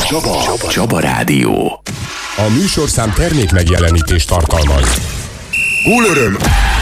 Csaba Rádió. A műsorszám termék megjelenítést tartalmaz. Gólöröm!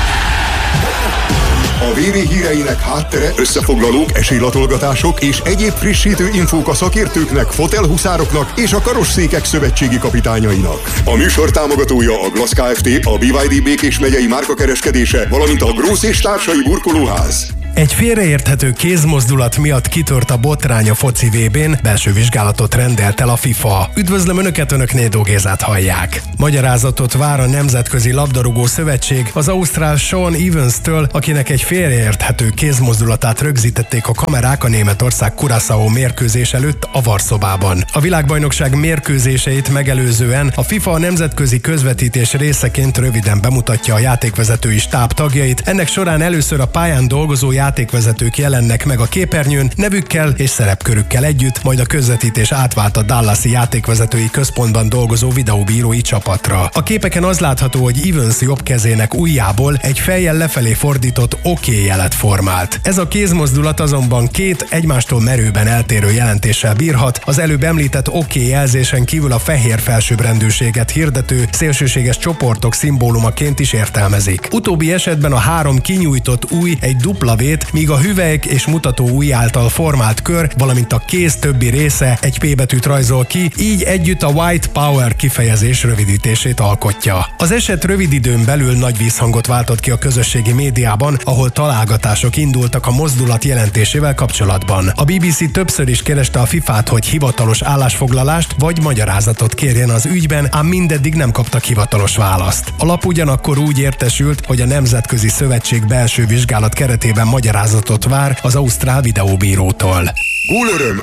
A VB híreinek háttere, összefoglalók, esélylatolgatások és egyéb frissítő infók a szakértőknek, fotelhuszároknak és a karosszékek szövetségi kapitányainak. A műsor támogatója a Glass Kft., a BYD Békés megyei márkakereskedése, valamint a Grósz és társai burkolóház. Egy félreérthető kézmozdulat miatt kitört a botrány a foci VB-n, belső vizsgálatot rendelt el a FIFA. Üdvözlöm Önöket, Önök Nédó Gézát hallják. Magyarázatot vár a Nemzetközi Labdarúgó Szövetség az ausztrál Sean Evans-től, akinek egy félreérthető kézmozdulatát rögzítették a kamerák a Németország Curaçao mérkőzés előtt a VAR-szobában. A világbajnokság mérkőzéseit megelőzően a FIFA a nemzetközi közvetítés részeként röviden bemutatja a játékvezetői stáb tagjait. Ennek során először a pályán dolgozó játékvezetők jelennek meg a képernyőn nevükkel és szerepkörükkel együtt, majd a közvetítés átvált a Dallasi játékvezetői központban dolgozó videóbírói csapatra. A képeken az látható, hogy Evans jobb kezének ujjából egy fejjel lefelé fordított OK jelet formált. Ez a kézmozdulat azonban két egymástól merőben eltérő jelentéssel bírhat, az előbb említett OK jelzésen kívül a fehér felsőbbrendűséget hirdető szélsőséges csoportok szimbólumaként is értelmezik. Utóbbi esetben a három kinyújtott ujj egy dupla V-t, míg a hüvelyk és mutató ujj által formált kör, valamint a kéz többi része egy P betűt rajzol ki, így együtt a White Power kifejezés rövidítését alkotja. Az eset rövid időn belül nagy vízhangot váltott ki a közösségi médiában, ahol találgatások indultak a mozdulat jelentésével kapcsolatban. A BBC többször is kereste a FIFA-t, hogy hivatalos állásfoglalást vagy magyarázatot kérjen az ügyben, ám mindeddig nem kaptak hivatalos választ. A lap ugyanakkor úgy értesült, hogy a Nemzetközi Szövetség belső vizsgálat keretében magyarázatot vár az ausztrál videóbírótól. Gólöröm!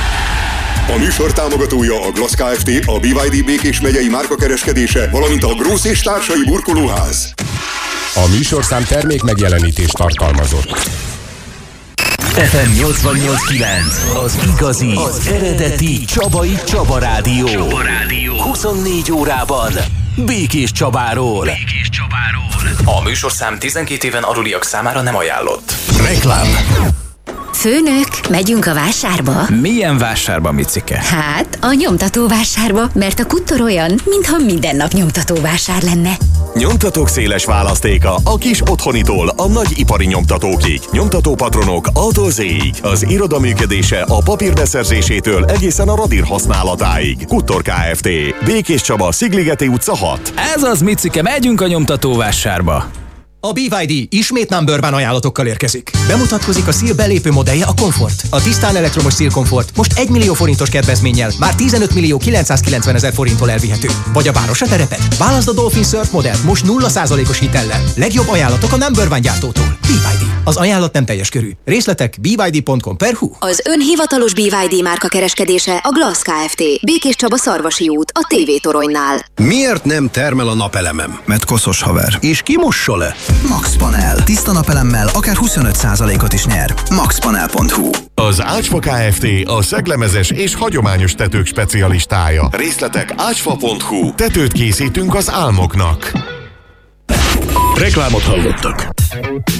A műsor támogatója a Glass Kft., a BYD Békés megyei márkakereskedése, valamint a Grósz és társai burkolóház. A műsorszám termék megjelenítést tartalmazott. FM 88.9, az igazi, az eredeti Csabai Csaba Rádió. 24 órában Békés Csabáról. A műsorszám 12 éven aluliak számára nem ajánlott. Reklám. Főnök, megyünk a vásárba? Milyen vásárba, Micike? Hát, a nyomtatóvásárba, mert a Kuttor olyan, mintha minden nap nyomtatóvásár lenne. Nyomtatók széles választéka a kis otthonitól a nagy ipari nyomtatókig. Nyomtatópatronok A-tól Z-ig. Az iroda működése a papír beszerzésétől egészen a radír használatáig. Kuttor Kft. Békés Csaba, Szigligeti utca 6. Ez az, Micike, megyünk a nyomtatóvásárba. A BYD ismét number one ajánlatokkal érkezik. Bemutatkozik a SEAL belépő modellje, a Comfort. A tisztán elektromos SEAL Comfort most 1 millió forintos kedvezménnyel már 15 millió 990 ezer forinttól elvihető. Vagy a város a terepet. Válaszd a Dolphin Surf modellt most 0%-os hitellel. Legjobb ajánlatok a number one gyártótól. BYD. Az ajánlat nem teljes körű. Részletek byd.com/hu. Az ön hivatalos BYD márka kereskedése a Glass Kft. Békés Csaba Szarvasi út, a TV-toronynál. Miért nem termel a napelemem? Mert koszos haver. És kimossa le? Max Panel. Tiszta napelemmel akár 25%-ot is nyer. maxpanel.hu. Az Ácsfa Kft. A szeglemezes és hagyományos tetők specialistája. Részletek ácsfa.hu. Tetőt készítünk az álmoknak. Reklámot hallottak.